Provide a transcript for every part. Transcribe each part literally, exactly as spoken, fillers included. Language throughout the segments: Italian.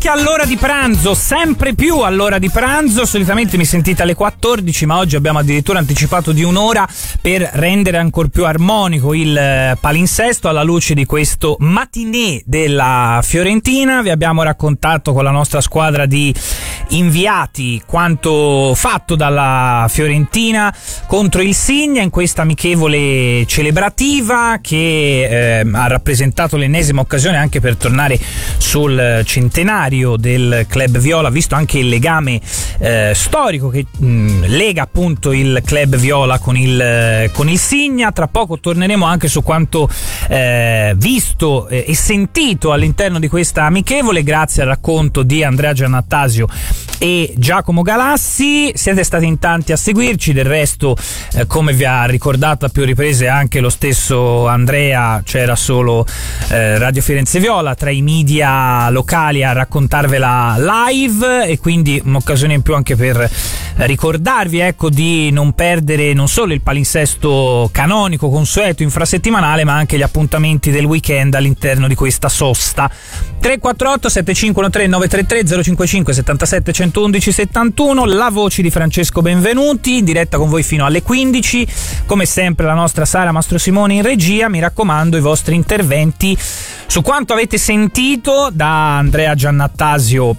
anche all'ora di pranzo, sempre più all'ora di pranzo. Solitamente mi sentite alle quattordici, ma oggi abbiamo addirittura anticipato di un'ora per rendere ancora più armonico il palinsesto alla luce di questo matinée della Fiorentina. Vi abbiamo raccontato con la nostra squadra di inviati quanto fatto dalla Fiorentina contro il Signa in questa amichevole celebrativa che eh, ha rappresentato l'ennesima occasione anche per tornare sul centenario del Club Viola, visto anche il legame eh, storico che mh, lega appunto il Club Viola con il, con il Signa. Tra poco torneremo anche su quanto eh, visto eh, e sentito all'interno di questa amichevole grazie al racconto di Andrea Giannattasio e Giacomo Galassi. Siete stati in tanti a seguirci, del resto eh, come vi ha ricordato a più riprese anche lo stesso Andrea, c'era solo eh, Radio Firenze Viola tra i media locali a raccontarvela live, e quindi un'occasione in più anche per ricordarvi ecco di non perdere non solo il palinsesto canonico consueto infrasettimanale, ma anche gli appuntamenti del weekend all'interno di questa sosta. Tre quattro otto sette cinque uno tre nove tre tre zero cinque cinque settantasette centoundici settantuno, la voce di Francesco Benvenuti in diretta con voi fino alle quindici. Come sempre la nostra Sara Mastro Simone in regia. Mi raccomando i vostri interventi su quanto avete sentito da Andrea Giannattasio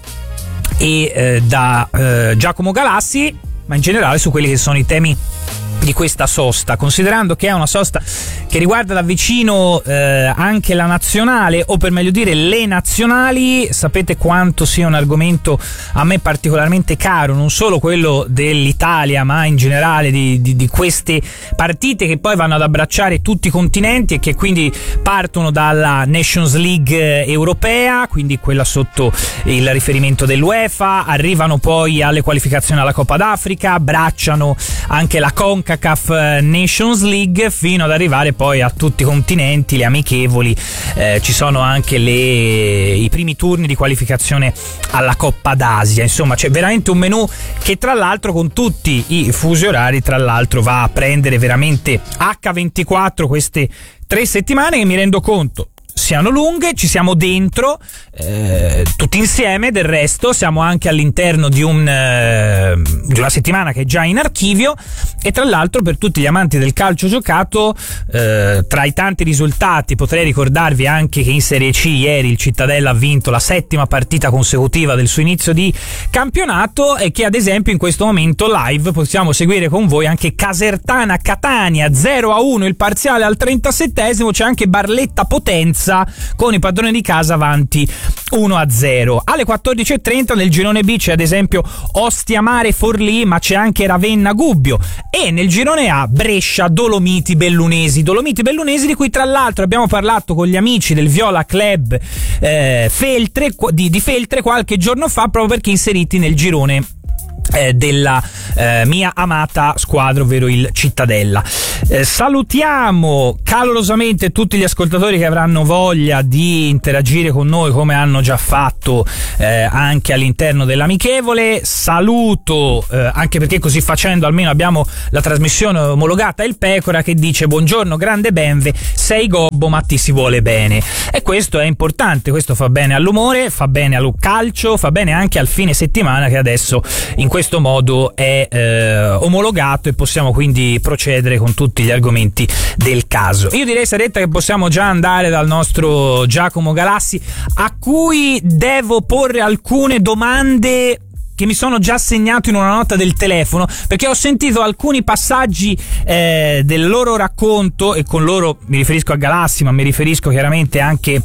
e eh, da eh, Giacomo Galassi, ma in generale su quelli che sono i temi di questa sosta, considerando che è una sosta che riguarda da vicino eh, anche la nazionale, o per meglio dire le nazionali. Sapete quanto sia un argomento a me particolarmente caro, non solo quello dell'Italia ma in generale di, di, di queste partite che poi vanno ad abbracciare tutti i continenti e che quindi partono dalla Nations League europea, quindi quella sotto il riferimento dell'UEFA, arrivano poi alle qualificazioni alla Coppa d'Africa, abbracciano anche la CONCACAF Nations League fino ad arrivare poi a tutti i continenti, le amichevoli, eh, ci sono anche le, i primi turni di qualificazione alla Coppa d'Asia. Insomma c'è veramente un menù che tra l'altro con tutti i fusi orari tra l'altro va a prendere veramente acca ventiquattro queste tre settimane, che mi rendo conto siano lunghe, ci siamo dentro eh, tutti insieme. Del resto siamo anche all'interno di un eh, di una settimana che è già in archivio, e tra l'altro per tutti gli amanti del calcio giocato eh, tra i tanti risultati potrei ricordarvi anche che in Serie C ieri il Cittadella ha vinto la settima partita consecutiva del suo inizio di campionato, e che ad esempio in questo momento live possiamo seguire con voi anche Casertana Catania zero a uno il parziale al trentasettesimo. C'è anche Barletta Potenza con i padroni di casa avanti uno a zero. Alle quattordici e trenta nel girone B c'è ad esempio Ostia Mare Forlì, ma c'è anche Ravenna Gubbio, e nel girone A Brescia Dolomiti Bellunesi. Dolomiti Bellunesi di cui tra l'altro abbiamo parlato con gli amici del Viola Club eh, Feltre, di, di Feltre qualche giorno fa, proprio perché inseriti nel girone Eh, della eh, mia amata squadra, ovvero il Cittadella. Eh, salutiamo calorosamente tutti gli ascoltatori che avranno voglia di interagire con noi, come hanno già fatto eh, anche all'interno dell'amichevole. Saluto eh, anche perché così facendo almeno abbiamo la trasmissione omologata Il Pecora, che dice: buongiorno grande Benve, sei gobbo ma ti si vuole bene. E questo è importante, questo fa bene all'umore, fa bene al calcio, fa bene anche al fine settimana, che adesso in questo modo è eh, omologato, e possiamo quindi procedere con tutti gli argomenti del caso. Io direi, Saretta, che possiamo già andare dal nostro Giacomo Galassi, a cui devo porre alcune domande che mi sono già segnato in una nota del telefono, perché ho sentito alcuni passaggi eh, del loro racconto, e con loro mi riferisco a Galassi, ma mi riferisco chiaramente anche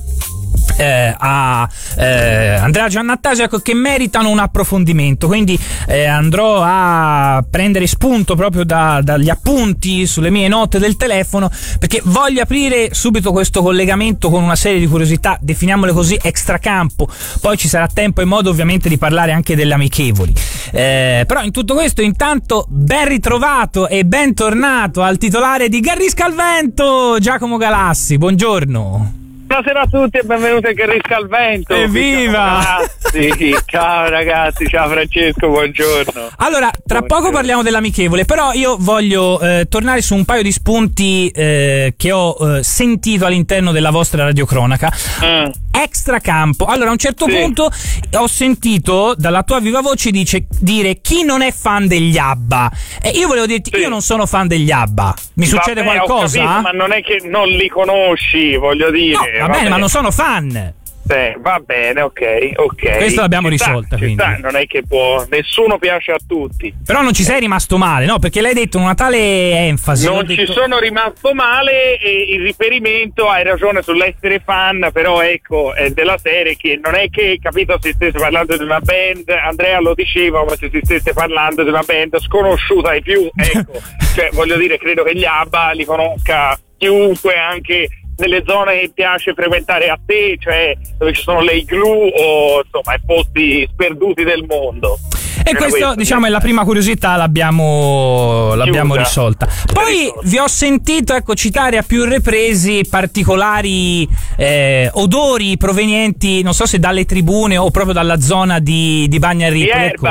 Eh, a eh, Andrea Giannattasio, ecco, che meritano un approfondimento. Quindi eh, andrò a prendere spunto proprio da, dagli appunti sulle mie note del telefono, perché voglio aprire subito questo collegamento con una serie di curiosità, definiamole così, extracampo. Poi ci sarà tempo e modo ovviamente di parlare anche delle amichevoli, eh, però in tutto questo intanto ben ritrovato e bentornato al titolare di Garrisca al Vento, Giacomo Galassi. Buongiorno. Buonasera a tutti e benvenuti anche a Risca al Vento. Evviva! Ragazzi, ciao ragazzi, ciao Francesco, buongiorno. Allora, tra buongiorno. Poco parliamo dell'amichevole, però io voglio eh, tornare su un paio di spunti eh, che ho eh, sentito all'interno della vostra radiocronaca. Mm. Extracampo. Allora, a un certo sì. punto ho sentito dalla tua viva voce dice, dire chi non è fan degli ABBA. E io volevo dirti, sì. io non sono fan degli ABBA. Mi vabbè, succede qualcosa? Ho capito, ma non è che non li conosci, voglio dire. No, va, va bene, bene, ma non sono fan. Sì, va bene, ok, ok. Questo l'abbiamo ci sta, risolta, quindi. Sta, non è che può, nessuno piace a tutti. Però non ci sei rimasto male, no? Perché l'hai detto una tale enfasi. Non ci detto... sono rimasto male e il riferimento, hai ragione sull'essere fan, però ecco, è della serie che non è che, capito, si stesse parlando di una band, Andrea lo diceva, ma se si stesse parlando di una band sconosciuta ai più, ecco. Cioè, voglio dire, credo che gli ABBA li conosca chiunque, anche nelle zone che piace frequentare a te, cioè dove ci sono le igloo o insomma i posti sperduti del mondo. E questo, questo diciamo è la prima curiosità, l'abbiamo, l'abbiamo risolta. Poi risolta. Vi ho sentito ecco citare a più ripresi particolari eh, odori provenienti, non so se dalle tribune o proprio dalla zona di, di Bagnaripoli. Ecco.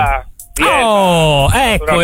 Oh, ecco.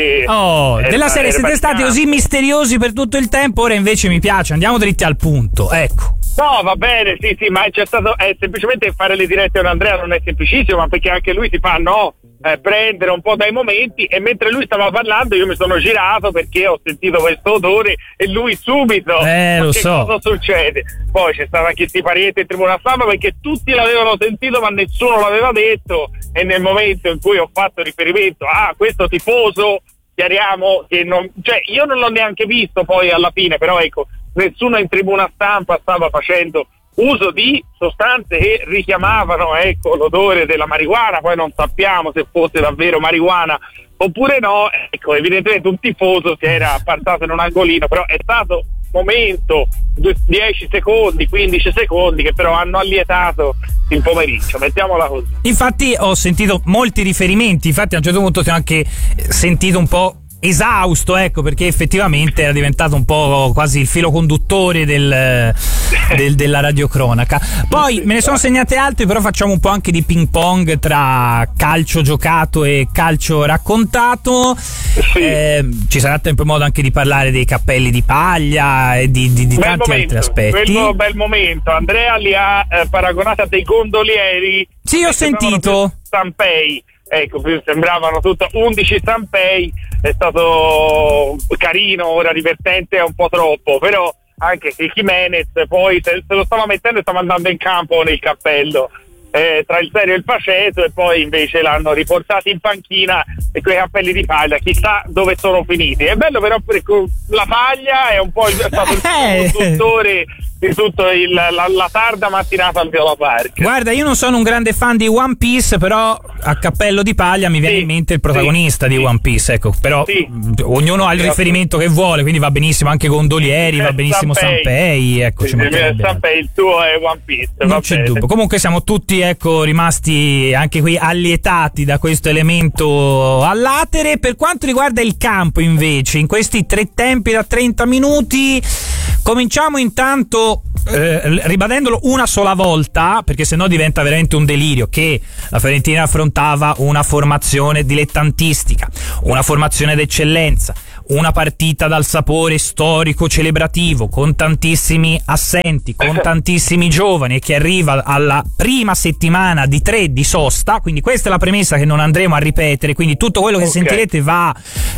Oh, della serie siete stati così misteriosi per tutto il tempo, ora invece mi piace, andiamo dritti al punto, ecco. No, va bene, sì, sì, ma c'è stato, è semplicemente fare le dirette con Andrea non è semplicissimo, ma perché anche lui si fa, no, eh, prendere un po' dai momenti, e mentre lui stava parlando io mi sono girato perché ho sentito questo odore e lui subito, eh, lo che so. cosa succede? Poi c'è stato anche sti parienti in tribuna stampa perché tutti l'avevano sentito ma nessuno l'aveva detto, e nel momento in cui ho fatto riferimento a questo tifoso, chiariamo che non, cioè io non l'ho neanche visto poi alla fine, però ecco, nessuno in tribuna stampa stava facendo uso di sostanze che richiamavano ecco l'odore della marijuana, poi non sappiamo se fosse davvero marijuana oppure no, ecco, evidentemente un tifoso si era appartato in un angolino, però è stato momento, dieci secondi, quindici secondi che però hanno allietato il pomeriggio, mettiamola così. Infatti ho sentito molti riferimenti, infatti a un certo punto ti ho anche sentito un po' esausto, ecco, perché effettivamente era diventato un po' quasi il filo conduttore del, del, della radiocronaca. Poi me ne sono segnate altre, però facciamo un po' anche di ping pong tra calcio giocato e calcio raccontato. Sì. Eh, ci sarà tempo e modo anche di parlare dei cappelli di paglia e di, di, di tanti momento, altri aspetti. Quello bel momento. Andrea li ha eh, paragonati a dei gondolieri. Sì, ho sentito. Stampei. Ecco, sembravano tutto undici stampei, è stato carino, ora divertente è un po' troppo, però anche che Jimenez poi se, se lo stava mettendo e stava andando in campo nel cappello, eh, tra il serio e il faceto, e poi invece l'hanno riportato in panchina e quei cappelli di paglia chissà dove sono finiti. È bello però perché la paglia è un po' il, è stato il conduttore di tutto il, la, la tarda mattinata al Viola Park. Guarda, io non sono un grande fan di One Piece, però a cappello di paglia mi viene sì, in mente il protagonista sì, di One Piece, ecco, però sì, ognuno ha il riferimento che vuole, quindi va benissimo anche Gondolieri, va benissimo Sanpei, ecco, sì, Sanpei, il tuo è One Piece, non va c'è bene. dubbio. Comunque siamo tutti ecco rimasti anche qui allietati da questo elemento all'atere. Per quanto riguarda il campo invece, in questi tre tempi da trenta minuti cominciamo intanto eh, ribadendolo una sola volta, perché sennò diventa veramente un delirio, che la Fiorentina affrontava una formazione dilettantistica, una formazione d'eccellenza, una partita dal sapore storico celebrativo, con tantissimi assenti, con tantissimi giovani, e che arriva alla prima settimana di tre di sosta, quindi questa è la premessa che non andremo a ripetere, quindi tutto quello che okay. sentirete va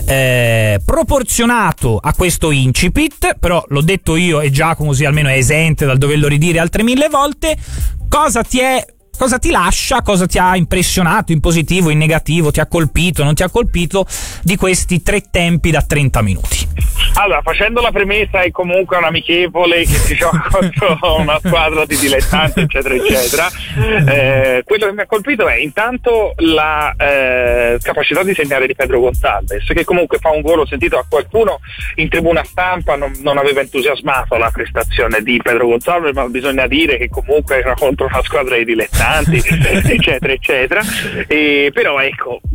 eh, proporzionato a questo incipit, però l'ho detto io e Giacomo così almeno è esente dal doverlo ridire altre mille volte. Cosa ti è Cosa ti lascia, cosa ti ha impressionato in positivo, in negativo, ti ha colpito, non ti ha colpito di questi tre tempi da trenta minuti? Allora, facendo la premessa è comunque un amichevole che si gioca contro una squadra di dilettanti eccetera eccetera, eh, quello che mi ha colpito è intanto la eh, capacità di segnare di Pedro Gonzalez, che comunque fa un gol. Ho sentito a qualcuno in tribuna stampa non, non aveva entusiasmato la prestazione di Pedro Gonzalez, ma bisogna dire che comunque era contro una squadra di dilettanti eccetera eccetera, e, però ecco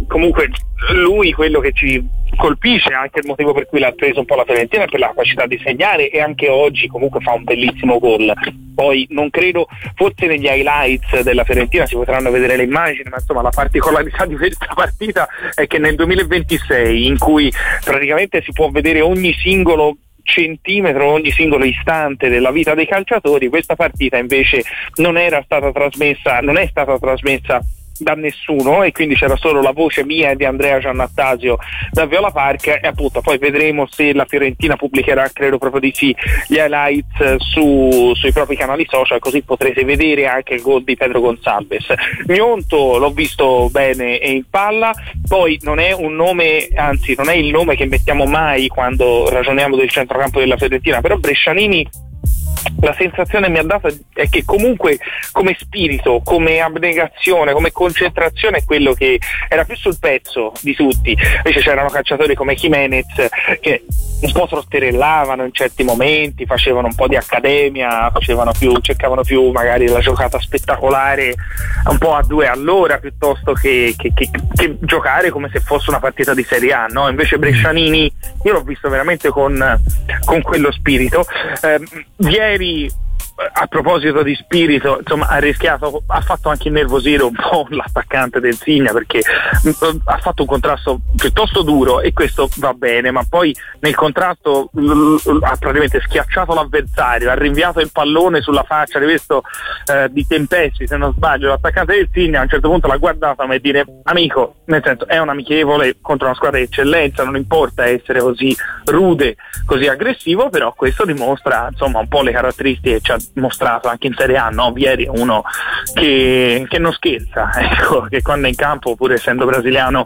comunque lui quello che ci colpisce, anche il motivo per cui l'ha preso un po' la Fiorentina, è per la capacità di segnare, e anche oggi comunque fa un bellissimo gol. Poi non credo, forse negli highlights della Fiorentina si potranno vedere le immagini, ma insomma la particolarità di questa partita è che nel duemilaventisei, in cui praticamente si può vedere ogni singolo centimetro, ogni singolo istante della vita dei calciatori, questa partita invece non era stata trasmessa, non è stata trasmessa da nessuno, e quindi c'era solo la voce mia e di Andrea Giannattasio da Viola Park, e appunto poi vedremo se la Fiorentina pubblicherà, credo proprio di sì, gli highlights su, sui propri canali social, così potrete vedere anche il gol di Pedro Gonçalves. Gnonto l'ho visto bene e in palla, poi non è un nome, anzi non è il nome che mettiamo mai quando ragioniamo del centrocampo della Fiorentina, però Brescianini, la sensazione mi ha dato è che comunque come spirito, come abnegazione, come concentrazione è quello che era più sul pezzo di tutti. Invece c'erano calciatori come Jimenez che un po' trotterellavano in certi momenti, facevano un po' di accademia, facevano più, cercavano più magari la giocata spettacolare un po' a due all'ora piuttosto che, che, che, che giocare come se fosse una partita di Serie A, no? Invece Brescianini io l'ho visto veramente con, con quello spirito. Eh, ieri, a proposito di spirito, insomma, ha rischiato, ha fatto anche innervosire un po' l'attaccante del Signa, perché ha fatto un contrasto piuttosto duro, e questo va bene, ma poi nel contrasto ha praticamente schiacciato l'avversario, ha rinviato il pallone sulla faccia, rivisto eh, di Tempesti, se non sbaglio, l'attaccante del Signa a un certo punto l'ha guardato come dire: amico, nel senso, è un amichevole contro una squadra di eccellenza, non importa essere così rude, così aggressivo, però questo dimostra insomma un po' le caratteristiche ci ha mostrato anche in Serie A, no? Ieri è uno che, che non scherza, ecco, che quando è in campo, pur essendo brasiliano,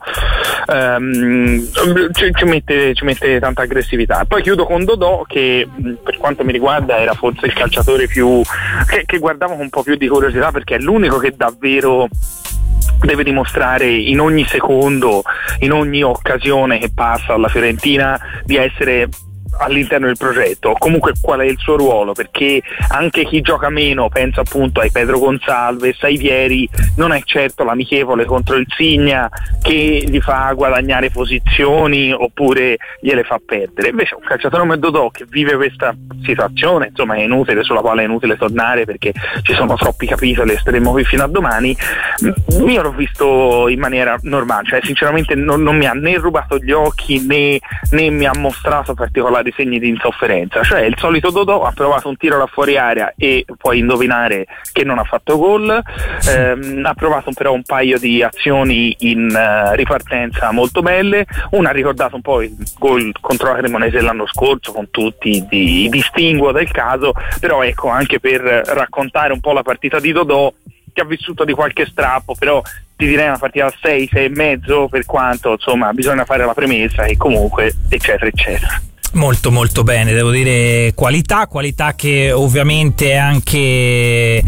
um, ci, ci, mette, ci mette tanta aggressività. Poi chiudo con Dodò, che per quanto mi riguarda era forse il calciatore più che, che guardavo con un po' più di curiosità, perché è l'unico che davvero deve dimostrare in ogni secondo, in ogni occasione che passa alla Fiorentina, di essere all'interno del progetto. Comunque qual è il suo ruolo, perché anche chi gioca meno, pensa appunto ai Pedro Gonçalves, ai Vieri, non è certo l'amichevole contro il Signa che gli fa guadagnare posizioni oppure gliele fa perdere. Invece un calciatore come Dodò, che vive questa situazione, insomma è inutile, sulla quale è inutile tornare perché ci sono troppi capitoli e staremo qui fino a domani, io l'ho visto in maniera normale, cioè sinceramente non, non mi ha né rubato gli occhi né, né mi ha mostrato particolari segni di insofferenza. Cioè il solito Dodò ha provato un tiro da fuori area e puoi indovinare che non ha fatto gol, ehm, ha provato però un paio di azioni in uh, ripartenza molto belle, una ha ricordato un po' il gol contro la Cremonese l'anno scorso con tutti i distinguo del caso, però ecco, anche per raccontare un po' la partita di Dodò, che ha vissuto di qualche strappo, però ti direi una partita a sei, sei e mezzo, per quanto insomma bisogna fare la premessa e comunque eccetera eccetera. Molto molto bene, devo dire qualità, qualità che ovviamente è anche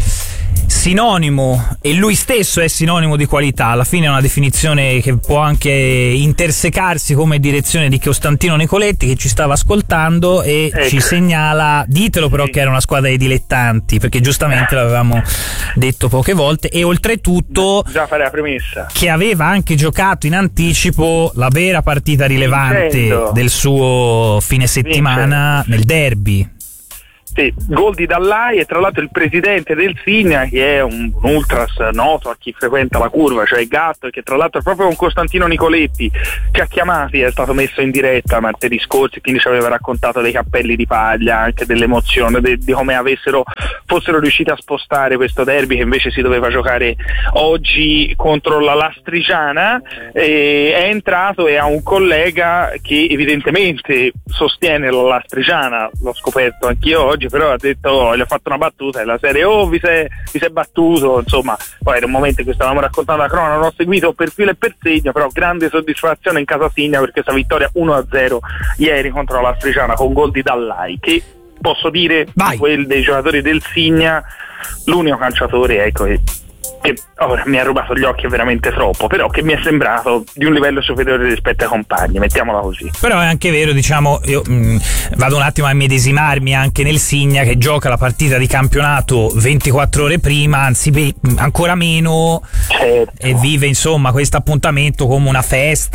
sinonimo, e lui stesso è sinonimo di qualità. Alla fine è una definizione che può anche intersecarsi come direzione di Costantino Nicoletti, che ci stava ascoltando e ecco, ci segnala, ditelo però, sì, che era una squadra di dilettanti, perché giustamente l'avevamo detto poche volte, e oltretutto già fare la premessa che aveva anche giocato in anticipo la vera partita rilevante Vincendo. del suo fine settimana Vincendo. nel derby. Sì, gol di Dallai, e tra l'altro il presidente del Signa, che è un, un ultras noto a chi frequenta la curva, cioè Gatto, che tra l'altro proprio con Costantino Nicoletti ci ha chiamati, è stato messo in diretta martedì scorso, quindi ci aveva raccontato dei cappelli di paglia, anche dell'emozione, de, di come avessero fossero riusciti a spostare questo derby che invece si doveva giocare oggi contro la Lastrigiana. E è entrato e ha un collega che evidentemente sostiene la Lastrigiana, l'ho scoperto anch'io oggi, però ha detto, gli ho fatto una battuta della serie: oh, vi sei, vi sei battuto, insomma. Poi era un momento in cui stavamo raccontando la cronaca, non ho seguito per filo e per segno, però grande soddisfazione in casa Signa per questa vittoria uno a zero ieri contro la Lastrigiana con gol di Dallai, che posso dire quel dei giocatori del Signa l'unico calciatore, ecco, che che ora mi ha rubato gli occhi veramente troppo, però che mi è sembrato di un livello superiore rispetto ai compagni, mettiamola così. Però è anche vero, diciamo, io mh, vado un attimo a medesimarmi anche nel Signa, che gioca la partita di campionato ventiquattro ore prima, anzi beh, ancora meno, certo. E vive insomma questo appuntamento come una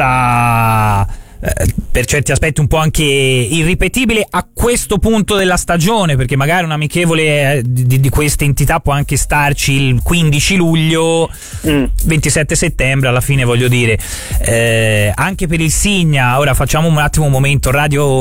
festa eh, per certi aspetti un po' anche irripetibile a questo punto della stagione, perché magari un amichevole di, di queste entità può anche starci il quindici luglio, mm. ventisette settembre, alla fine voglio dire eh, anche per il Signa. Ora facciamo un attimo un momento Radio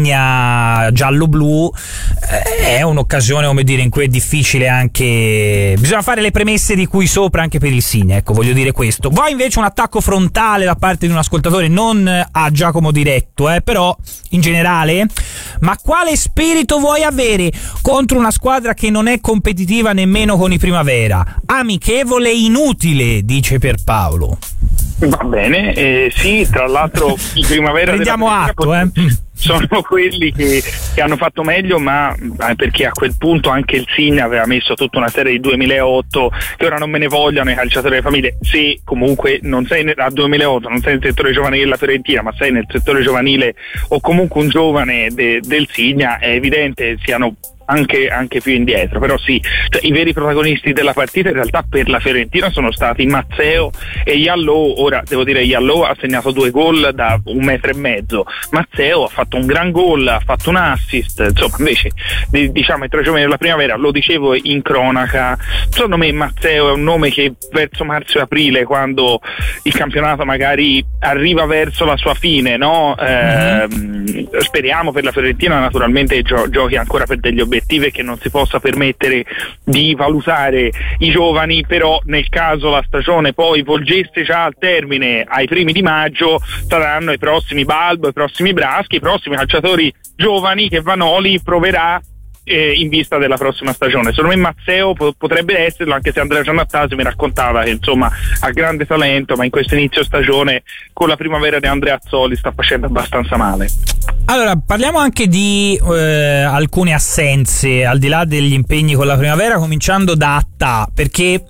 Signa giallo-blu, eh, è un'occasione, come dire, in cui è difficile anche, bisogna fare le premesse di cui sopra anche per il Signa, ecco, voglio dire questo. Poi invece un attacco frontale da parte di un ascoltatore, non a Giacomo Diretto, eh, però in generale: ma quale spirito vuoi avere contro una squadra che non è competitiva nemmeno con i Primavera? Amichevole inutile, dice Pierpaolo. Va bene, eh, sì, tra l'altro i Primavera prendiamo atto, eh. sono quelli che, che hanno fatto meglio, ma eh, perché a quel punto anche il Signa aveva messo tutta una serie di duemilaotto, che ora non me ne vogliano i calciatori delle famiglie. Se comunque non sei nel, a duemilaotto non sei nel settore giovanile della Fiorentina, ma sei nel settore giovanile o comunque un giovane de, del Signa, è evidente siano Anche, anche più indietro. Però sì, cioè, i veri protagonisti della partita in realtà per la Fiorentina sono stati Mazzeo e Yallo. Ora devo dire, Yallo ha segnato due gol da un metro e mezzo, Mazzeo ha fatto un gran gol, ha fatto un assist, insomma. Invece di, diciamo i tre giovani della Primavera, lo dicevo in cronaca, secondo me Mazzeo è un nome che verso marzo e aprile, quando il campionato magari arriva verso la sua fine, no? Eh, mm-hmm. Speriamo per la Fiorentina naturalmente gio- giochi ancora per degli obiettivi e che non si possa permettere di valutare i giovani, però nel caso la stagione poi volgesse già al termine ai primi di maggio, saranno i prossimi Balbo, i prossimi Braschi, i prossimi calciatori giovani che Vanoli proverà eh, in vista della prossima stagione. Secondo me Mazzeo po- potrebbe esserlo, anche se Andrea Giannattasio mi raccontava che insomma ha grande talento, ma in questo inizio stagione con la Primavera di Andrea Azzoli sta facendo abbastanza male. Allora, parliamo anche di eh, alcune assenze, al di là degli impegni con la Primavera, cominciando da Attà, perché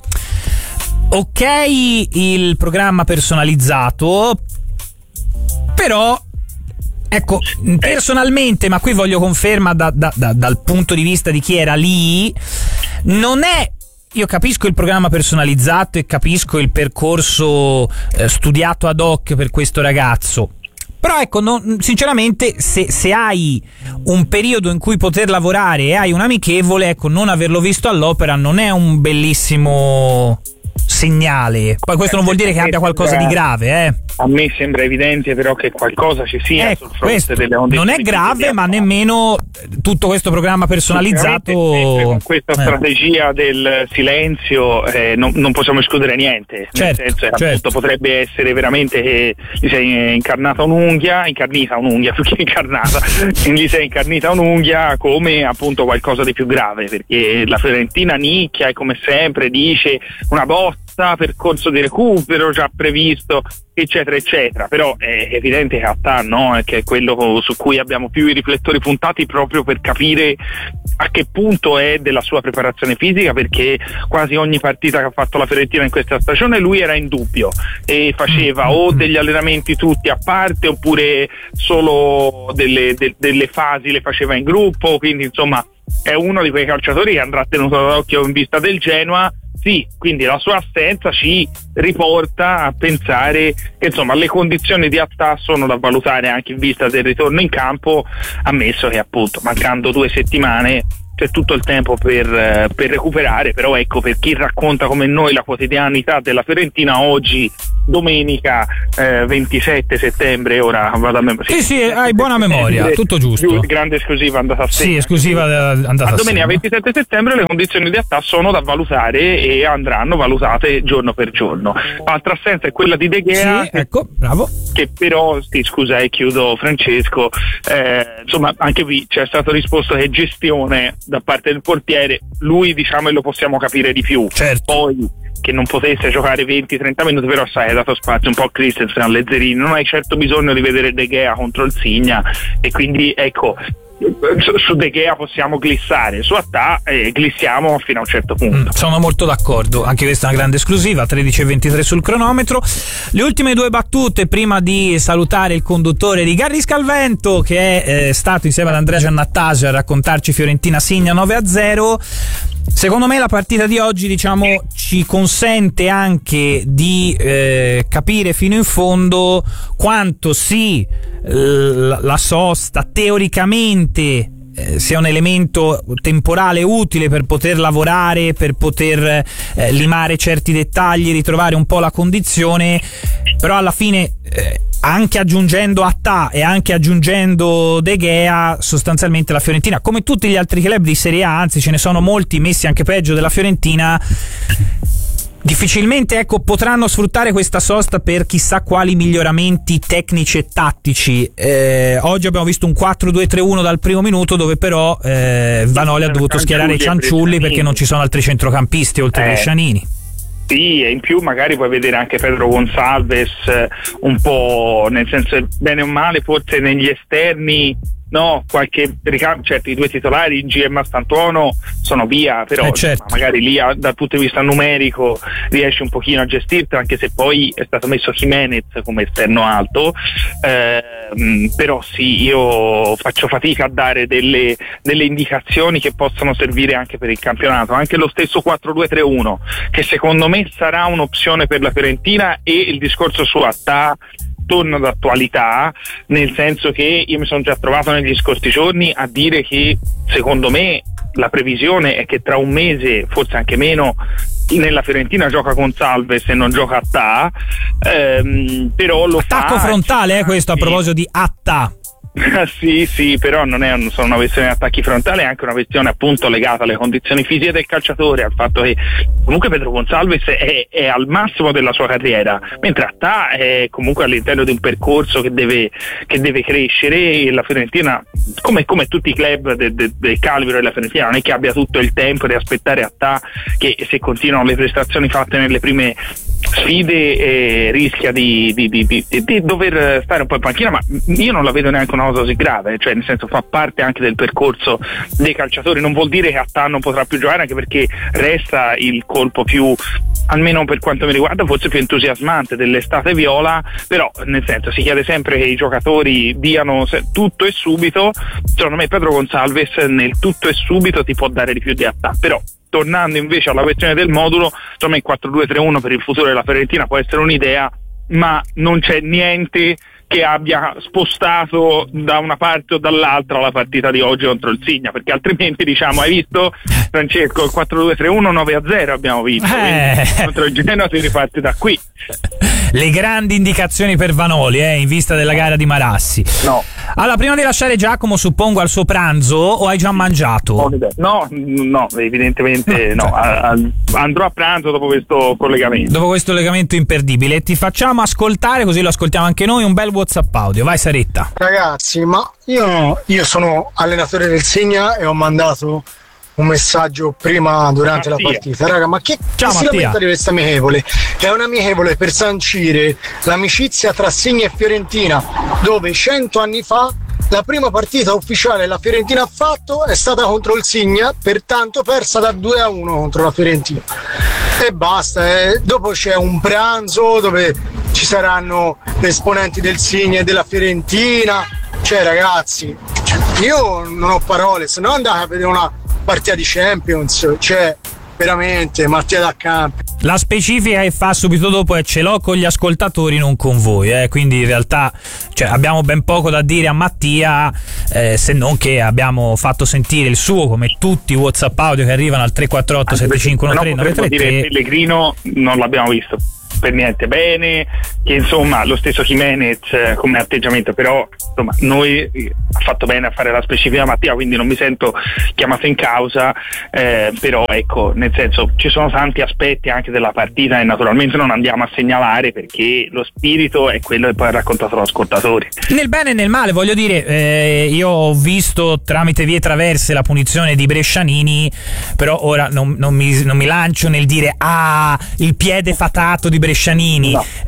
ok il programma personalizzato, però ecco, personalmente, ma qui voglio conferma da, da, da, dal punto di vista di chi era lì, non è, io capisco il programma personalizzato e capisco il percorso eh, studiato ad hoc per questo ragazzo, però ecco, non, sinceramente se, se hai un periodo in cui poter lavorare e hai un amichevole, ecco, non averlo visto all'opera non è un bellissimo segnale. Poi questo non vuol dire che abbia qualcosa di grave, eh. A me sembra evidente però che qualcosa ci sia, ecco, sul fronte delle onde. Non è grave, ma nemmeno tutto questo programma personalizzato. Con questa eh. strategia del silenzio eh, non, non possiamo escludere niente. Certo, nel senso, certo. appunto, potrebbe essere veramente che gli sei incarnata un'unghia, incarnita un'unghia più che incarnata, gli sei incarnita un'unghia come appunto qualcosa di più grave, perché la Fiorentina nicchia e come sempre dice una botta, percorso di recupero già previsto, eccetera eccetera, però è evidente che Attà no, che è quello su cui abbiamo più i riflettori puntati, proprio per capire a che punto è della sua preparazione fisica, perché quasi ogni partita che ha fatto la Fiorentina in questa stagione lui era in dubbio e faceva o degli allenamenti tutti a parte oppure solo delle, de, delle fasi le faceva in gruppo, quindi insomma è uno di quei calciatori che andrà tenuto d'occhio in vista del Genoa. Sì, quindi la sua assenza ci riporta a pensare che insomma le condizioni di Attà sono da valutare anche in vista del ritorno in campo, ammesso che appunto mancando due settimane c'è tutto il tempo per, per recuperare. Però ecco, per chi racconta come noi la quotidianità della Fiorentina, oggi domenica eh, ventisette settembre, ora vado a memoria. Sì, sì, hai buona memoria, tutto giusto. Grande esclusiva andata a Sì, esclusiva andata a a domenica ventisette settembre le condizioni di Attà sono da valutare e andranno valutate giorno per giorno. L'altra assenza è quella di De Gea, sì, ecco, bravo. Che però, sì, scusa, e chiudo Francesco, eh, insomma anche qui c'è stato risposto che gestione da parte del portiere, lui diciamo e lo possiamo capire di più. Certo. Poi che non potesse giocare venti trenta minuti, però sai, hai dato spazio un po' a Christensen, a Lezzerini, non hai certo bisogno di vedere De Gea contro il Signa, e quindi ecco, su, su De Gea possiamo glissare, su Attà eh, glissiamo fino a un certo punto. Mm, sono molto d'accordo, anche questa è una grande esclusiva. Tredici e ventitré sul cronometro. Le ultime due battute prima di salutare il conduttore di Garrisca al Vento, che è eh, stato insieme ad Andrea Giannattasio a raccontarci Fiorentina Signa nove a zero. Secondo me la partita di oggi, diciamo, ci consente anche di eh, capire fino in fondo quanto sì l- la sosta teoricamente eh, sia un elemento temporale utile per poter lavorare, per poter eh, limare certi dettagli, ritrovare un po' la condizione, però alla fine eh, anche aggiungendo Attà e anche aggiungendo De Gea, sostanzialmente la Fiorentina, come tutti gli altri club di Serie A, anzi ce ne sono molti messi anche peggio della Fiorentina, difficilmente ecco potranno sfruttare questa sosta per chissà quali miglioramenti tecnici e tattici. Eh, oggi abbiamo visto un quattro due tre uno dal primo minuto, dove però eh, Vanoli ha dovuto schierare i Cianciulli perché non ci sono altri centrocampisti oltre a Brescianini. Sì, e in più magari puoi vedere anche Pedro Gonçalves eh, un po', nel senso, bene o male, forse negli esterni, no, qualche ricambio, certo i due titolari, G M Stantuono sono via, però eh certo. magari lì a, dal punto di vista numerico riesce un pochino a gestirti, anche se poi è stato messo Jimenez come esterno alto, eh, però sì, io faccio fatica a dare delle, delle indicazioni che possono servire anche per il campionato, anche lo stesso quattro due tre uno, che secondo me sarà un'opzione per la Fiorentina, e il discorso su Attà torna d'attualità, nel senso che io mi sono già trovato negli scorsi giorni a dire che secondo me la previsione è che tra un mese, forse anche meno, nella Fiorentina gioca Gonçalves e non gioca Attà, ehm, però lo attacco fa, frontale eh, questo a proposito di Attà. sì, sì, però non è un, solo una questione di attacchi frontali, è anche una questione appunto legata alle condizioni fisiche del calciatore, al fatto che comunque Pedro Gonçalves è, è al massimo della sua carriera, mentre Attà è comunque all'interno di un percorso che deve, che deve crescere, e la Fiorentina, come, come tutti i club del de, de calibro della Fiorentina, non è che abbia tutto il tempo di aspettare Attà, che se continuano le prestazioni fatte nelle prime sfide eh, rischia di, di, di, di, di dover stare un po' in panchina, ma io non la vedo neanche una cosa così grave, cioè nel senso fa parte anche del percorso dei calciatori, non vuol dire che Attà non potrà più giocare, anche perché resta il colpo più, almeno per quanto mi riguarda, forse più entusiasmante dell'estate viola, però nel senso si chiede sempre che i giocatori diano tutto e subito. Secondo me Pedro Gonçalves nel tutto e subito ti può dare di più di Attà, però tornando invece alla questione del modulo, insomma il quattro due tre uno per il futuro della Fiorentina può essere un'idea, ma non c'è niente che abbia spostato da una parte o dall'altra la partita di oggi contro il Signa, perché altrimenti diciamo, hai visto Francesco, il quattro due tre uno nove a zero abbiamo vinto, eh. contro il Genoa si riparte da qui. Le grandi indicazioni per Vanoli eh, in vista della gara di Marassi. No. Allora, prima di lasciare Giacomo, suppongo al suo pranzo, o hai già mangiato? No, no, evidentemente no, no. Andrò a pranzo dopo questo collegamento. Dopo questo collegamento imperdibile. Ti facciamo ascoltare, così lo ascoltiamo anche noi, un bel WhatsApp audio. Vai Saretta. Ragazzi, ma io, io sono allenatore del Signa e ho mandato un messaggio prima durante Mattia. la partita, raga, ma che, Ciao, che si lamenta di questa amichevole? È un'amichevole per sancire l'amicizia tra Signa e Fiorentina, dove cento anni fa la prima partita ufficiale la Fiorentina ha fatto è stata contro il Signa, pertanto persa da due a uno contro la Fiorentina, e basta. Eh. Dopo c'è un pranzo dove ci saranno esponenti del Signa e della Fiorentina, cioè ragazzi, io non ho parole, se no andate a vedere una partita di Champions, cioè veramente Mattia da campo. La specifica che fa subito dopo è: ce l'ho con gli ascoltatori, non con voi, eh? Quindi in realtà cioè, abbiamo ben poco da dire a Mattia, eh, se non che abbiamo fatto sentire il suo, come tutti i WhatsApp audio che arrivano al tre quattro otto sette cinque uno tre nove tre tre. Pellegrino non l'abbiamo visto per niente bene, che insomma lo stesso Jimenez eh, come atteggiamento, però insomma noi eh, ha fatto bene a fare la specifica Mattia, quindi non mi sento chiamato in causa, eh, però ecco, nel senso ci sono tanti aspetti anche della partita e naturalmente non andiamo a segnalare, perché lo spirito è quello che poi ha raccontato l'ascoltatore. Nel bene e nel male, voglio dire, eh, io ho visto tramite vie traverse la punizione di Brescianini, però ora non, non, mi, non mi lancio nel dire ah il piede fatato di Brescianini, no, ecco, no,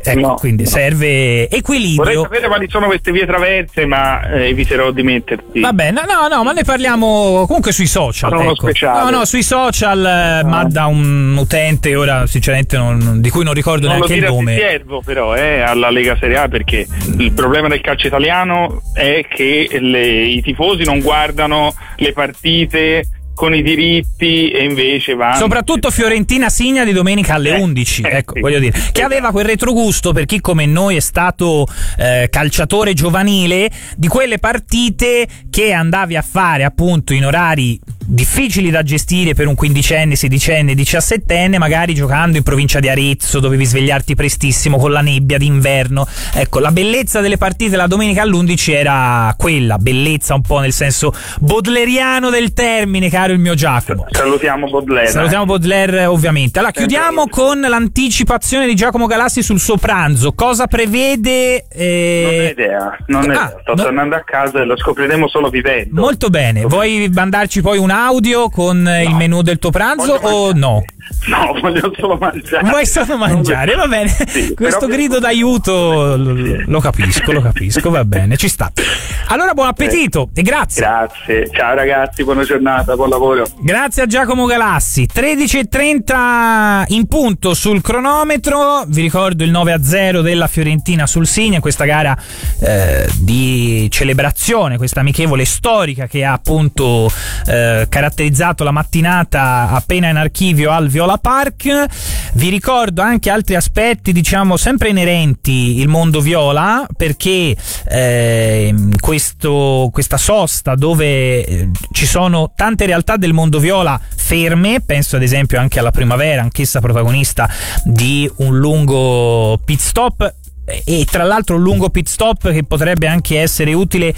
quindi serve equilibrio. Vorrei sapere quali sono queste vie traverse, ma eh, eviterò di metterti. Vabbè, no, no, no, ma ne parliamo comunque sui social. Sono uno ecco. speciale. No, no, sui social, eh, no. ma da un utente ora sinceramente non, di cui non ricordo non neanche il nome. Non lo servo però eh, alla Lega Serie A, perché il problema del calcio italiano è che le, i tifosi non guardano le partite con i diritti e invece vanno. Soprattutto Fiorentina Signa di domenica alle eh, undici, eh, ecco, sì. voglio dire, che aveva quel retrogusto per chi come noi è stato eh, calciatore giovanile, di quelle partite che andavi a fare appunto in orari difficili da gestire per un quindicenne, sedicenne, diciassettenne, magari giocando in provincia di Arezzo, dovevi svegliarti prestissimo con la nebbia d'inverno. Ecco, la bellezza delle partite la domenica all'undici era quella, bellezza un po' nel senso baudelairiano del termine, caro il mio Giacomo. Salutiamo Baudelaire. Salutiamo Baudelaire, ovviamente. Allora, chiudiamo con l'anticipazione di Giacomo Galassi sul suo pranzo. Cosa prevede? Eh... Non ho idea, non ho Ah, idea. Sto no... tornando a casa e lo scopriremo solo vivendo. Molto bene. Vuoi mandarci poi un audio con no. il menù del tuo pranzo o no? No, voglio solo mangiare. Vuoi solo mangiare, va bene. Sì, questo grido d'aiuto lo, lo capisco, lo capisco, va bene, ci sta. Allora buon appetito eh. e grazie. Grazie, ciao ragazzi, buona giornata, buon lavoro. Grazie a Giacomo Galassi. tredici e trenta in punto sul cronometro. Vi ricordo il nove a zero della Fiorentina sul Signa, questa gara eh, di celebrazione, questa amichevole storica che ha appunto eh, caratterizzato la mattinata appena in archivio al Viola Park. Vi ricordo anche altri aspetti, diciamo, sempre inerenti il mondo viola, perché eh, questo, questa sosta dove eh, ci sono tante realtà del mondo viola ferme, penso ad esempio anche alla Primavera, anch'essa protagonista di un lungo pit stop, e tra l'altro un lungo pit stop che potrebbe anche essere utile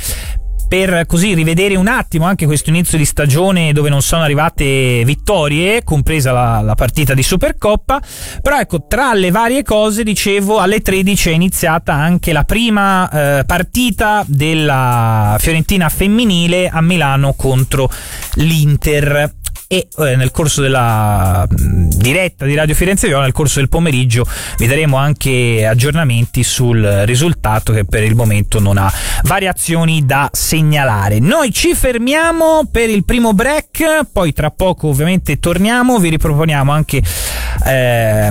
per così rivedere un attimo anche questo inizio di stagione dove non sono arrivate vittorie, compresa la, la partita di Supercoppa. Però ecco, tra le varie cose, dicevo, alle tredici è iniziata anche la prima eh, partita della Fiorentina femminile a Milano contro l'Inter. E eh, nel corso della mh, diretta di Radio Firenze Viola, nel corso del pomeriggio, vi daremo anche aggiornamenti sul risultato, che per il momento non ha variazioni da segnalare. Noi ci fermiamo per il primo break, poi tra poco ovviamente torniamo, vi riproponiamo anche eh,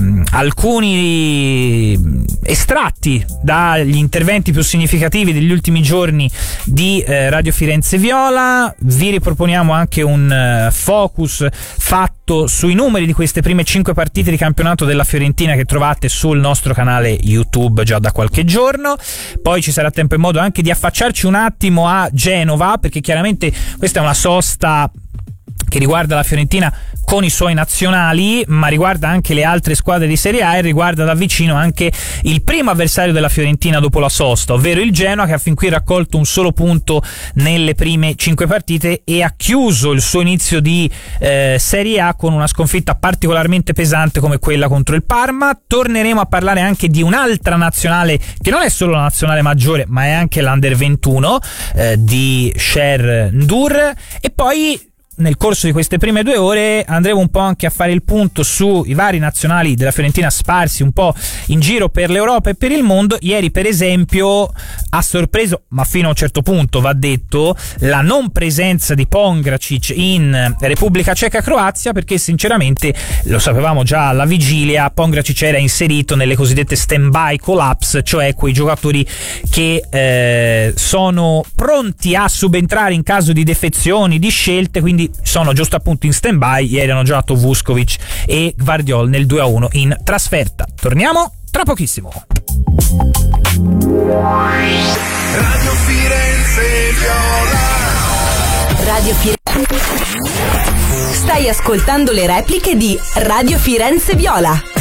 alcuni estratti dagli interventi più significativi degli ultimi giorni di eh, Radio Firenze Viola, vi riproponiamo anche un uh, focus fatto sui numeri di queste prime cinque partite di campionato della Fiorentina che trovate sul nostro canale YouTube già da qualche giorno. Poi ci sarà tempo e modo anche di affacciarci un attimo a Genova, perché chiaramente questa è una sosta che riguarda la Fiorentina con i suoi nazionali, ma riguarda anche le altre squadre di Serie A e riguarda da vicino anche il primo avversario della Fiorentina dopo la sosta, ovvero il Genoa, che ha fin qui raccolto un solo punto nelle prime cinque partite e ha chiuso il suo inizio di eh, Serie A con una sconfitta particolarmente pesante come quella contro il Parma. Torneremo a parlare anche di un'altra nazionale che non è solo la nazionale maggiore, ma è anche l'Under ventuno eh, di Sher Ndur. E poi nel corso di queste prime due ore andremo un po' anche a fare il punto sui vari nazionali della Fiorentina sparsi un po' in giro per l'Europa e per il mondo. Ieri per esempio ha sorpreso, ma fino a un certo punto va detto, la non presenza di Pongracic in Repubblica Ceca-Croazia, perché sinceramente lo sapevamo già alla vigilia, Pongracic era inserito nelle cosiddette stand-by collapse, cioè quei giocatori che eh, sono pronti a subentrare in caso di defezioni, di scelte, quindi sono giusto appunto in stand-by. Ieri hanno giocato Vuskovic e Gvardiol nel due a uno in trasferta. Torniamo tra pochissimo. Radio Firenze Viola. Radio Firenze. Stai ascoltando le repliche di Radio Firenze Viola.